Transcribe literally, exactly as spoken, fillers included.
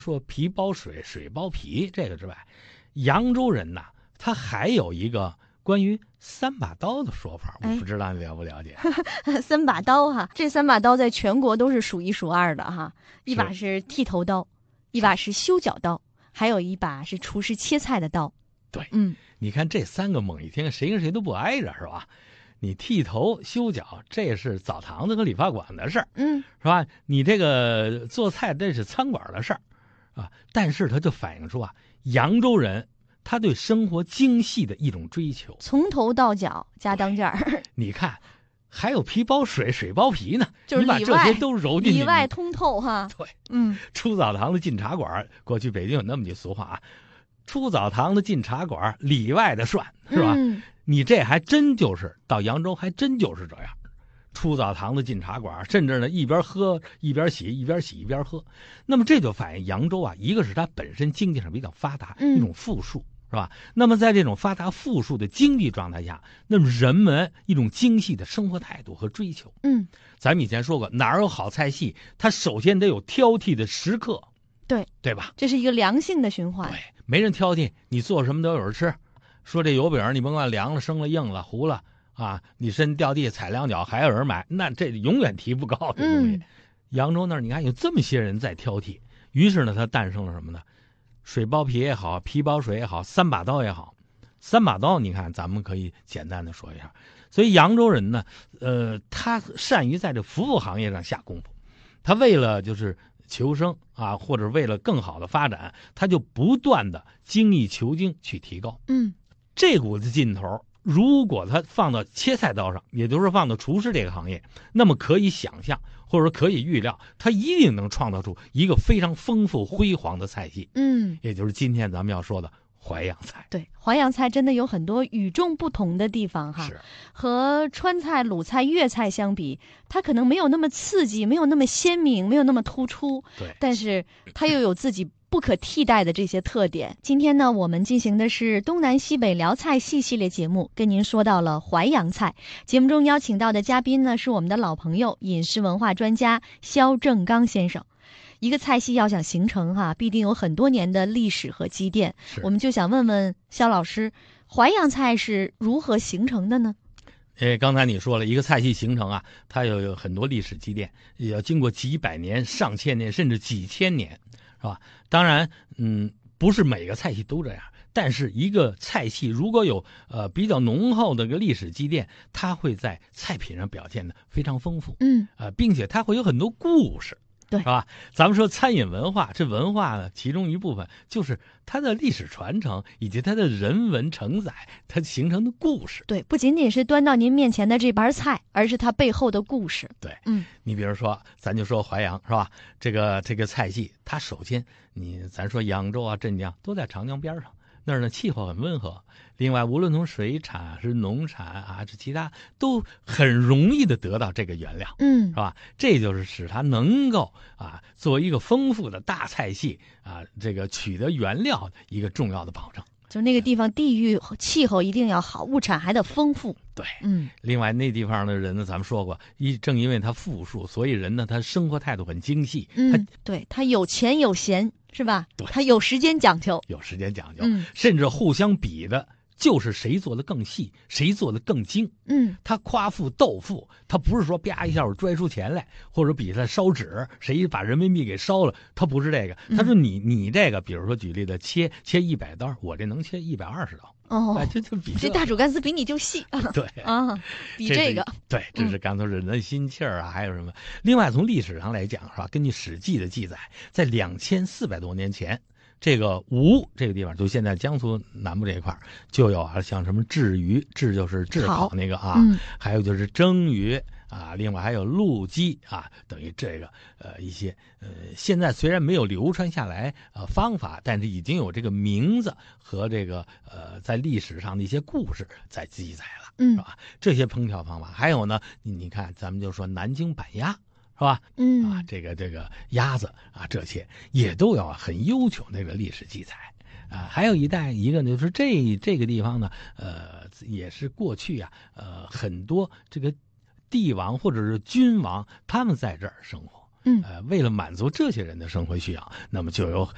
说皮包水，水包皮这个之外，扬州人呐，他还有一个关于三把刀的说法，我不知道你了不了解。 哎、三把刀哈，这三把刀在全国都是数一数二的哈。一把是剃头刀，一把是修脚刀，还有一把是厨师切菜的刀。 对， 嗯， 你看这三个猛一听，谁跟谁都不挨着，是吧？你剃头修脚，这是澡堂子和理发馆的事儿， 嗯， 是吧？你这个做菜，这是餐馆的事儿，啊。但是它就反映出啊，扬州人他对生活精细的一种追求， 从头到脚加当件儿。 你看，还有皮包水，水包皮呢， 就是你把这些都揉进去， 里外通透哈。 对， 嗯， 出澡堂子进茶馆，过去北京有那么句俗话啊，出澡堂子进茶馆，里外的涮，是吧？ 嗯， 你这还真就是到扬州，还真就是这样。出澡堂子进茶馆，甚至呢一边喝一边洗，一边洗一边喝。那么这就反映扬州啊，一个是它本身经济上比较发达， 嗯、 一种富庶，是吧？那么在这种发达富庶的经济状态下，那么人们一种精细的生活态度和追求。 嗯， 咱们以前说过，哪有好菜系，它首先得有挑剔的食客， 对对吧？ 这是一个良性的循环。 对，没人挑剔，你做什么都有人吃。说这油饼你甭管凉了、生了、硬了、糊了啊，你身掉地踩两脚还有人买，那这永远提不高这东西。 嗯、 扬州那儿你看有这么些人在挑剔，于是呢，它诞生了什么呢？水包皮也好，皮包水也好，三把刀也好。三把刀，你看咱们可以简单的说一下。所以扬州人呢，呃，他善于在这服务行业上下功夫，他为了就是求生啊，或者为了更好的发展，他就不断的精益求精去提高。 嗯， 这股子劲头，如果他放到切菜刀上，也就是放到厨师这个行业，那么可以想象，或者说可以预料，他一定能创造出一个非常丰富辉煌的菜系。 嗯， 也就是今天咱们要说的淮扬菜。 对，淮扬菜真的有很多与众不同的地方哈。 是， 和川菜、鲁菜、粤菜相比，它可能没有那么刺激，没有那么鲜明，没有那么突出。 对， 但是它又有自己不可替代的这些特点。今天呢，我们进行的是东南西北辽菜系系列节目，跟您说到了淮扬菜。节目中邀请到的嘉宾呢，是我们的老朋友，饮食文化专家肖正刚先生。一个菜系要想形成哈，必定有很多年的历史和积淀。我们就想问问肖老师，淮扬菜是如何形成的呢？ 诶，刚才你说了一个菜系形成啊，它有有很多历史积淀，也要经过几百年、上千年，甚至几千年，是吧？当然，嗯，不是每个菜系都这样，但是一个菜系如果有呃比较浓厚的个历史积淀，它会在菜品上表现的非常丰富， 嗯， 呃，并且它会有很多故事。 对， 是吧？咱们说餐饮文化，这文化呢，其中一部分就是它的历史传承以及它的人文承载，它形成的故事。 对，不仅仅是端到您面前的这盘菜，而是它背后的故事。 对， 嗯， 你比如说，咱就说淮扬是吧？这个这个菜系，它首先你咱说扬州啊、镇江都在长江边上，那儿呢气候很温和。另外，无论从水产是农产啊，这其他都很容易的得到这个原料， 嗯， 是吧？这就是使它能够啊作为一个丰富的大菜系啊，这个取得原料的一个重要的保证。 就那个地方地域气候一定要好，物产还得丰富。 对， 嗯。 另外那地方的人呢，咱们说过，一正因为他富庶，所以人呢他生活态度很精细。 嗯， 他对，他有钱有闲是吧？ 对， 他有时间讲究， 有时间讲究， 嗯， 甚至互相比的。就是谁做的更细，谁做的更精。 嗯， 他夸富斗富，他不是说啪一下我拽出钱来，或者比他烧纸，谁把人民币给烧了，他不是这个。他说你你这个，比如说举例的，切切一百刀，我这能切一百二十刀。 哦， 哎，这就比这大煮干丝比你就细啊。 对啊，比这个。 对，这是刚才人的心气儿啊，嗯、还有什么？另外从历史上来讲，是吧？根据《史记》的记载，在两千四百多年前。这个吴这个地方，就现在江苏南部这一块，就有啊，像什么鳜鱼，鳜就是炙烤那个啊， 嗯、 还有就是蒸鱼啊，另外还有陆鸡啊，等于这个呃一些呃，现在虽然没有流传下来呃方法，但是已经有这个名字和这个呃在历史上的一些故事在记载了， 嗯， 是吧？这些烹调方法，还有呢，你你看，咱们就说南京板鸭。是吧？ 嗯啊，这个这个鸭子啊，这些也都有很悠久那个历史记载啊。还有一代一个呢，就是这这个地方呢，呃，也是过去啊，呃，很多这个帝王或者是君王他们在这儿生活。 嗯， 呃，为了满足这些人的生活需要，那么就有